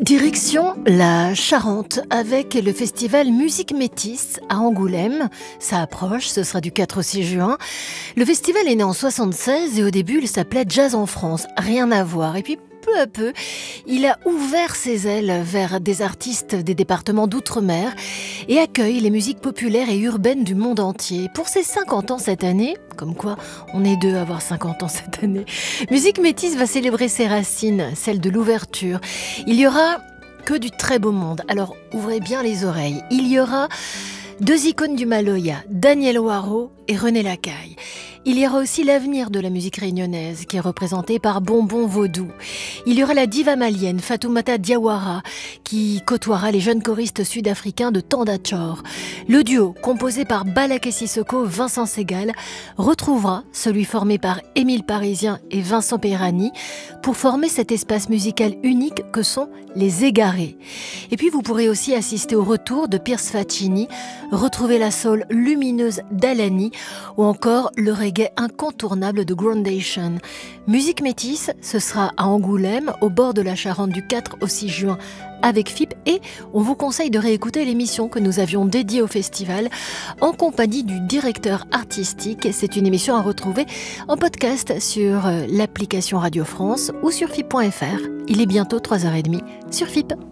Direction la Charente avec le festival Musique Métis à Angoulême. Ça approche, ce sera du 4 au 6 juin. Le festival est né en 76 et au début il s'appelait Jazz en France, rien à voir. Et puis peu à peu, il a ouvert ses ailes vers des artistes des départements d'outre-mer et accueille les musiques populaires et urbaines du monde entier. Pour ses 50 ans cette année, comme quoi on est deux à avoir 50 ans cette année, Musique Métis va célébrer ses racines, celles de l'ouverture. Il y aura que du très beau monde, alors ouvrez bien les oreilles. Il y aura deux icônes du Maloya, Daniel Waro et René Lacaille. Il y aura aussi l'avenir de la musique réunionnaise qui est représenté par Bonbon Vaudou. Il y aura la diva malienne Fatoumata Diawara qui côtoiera les jeunes choristes sud-africains de Tanda Chor. Le duo composé par Balaké Sissoko, Vincent Segal retrouvera celui formé par Émile Parisien et Vincent Peyrani pour former cet espace musical unique que sont les Égarés. Et puis vous pourrez aussi assister au retour de Pierce Faccini, retrouver la soul lumineuse d'Alani ou encore le reggae incontournable de Groundation. Musique Métis, ce sera à Angoulême, au bord de la Charente du 4 au 6 juin avec FIP, et on vous conseille de réécouter l'émission que nous avions dédiée au festival en compagnie du directeur artistique. C'est une émission à retrouver en podcast sur l'application Radio France ou sur FIP.fr. Il est bientôt 3h30 sur FIP.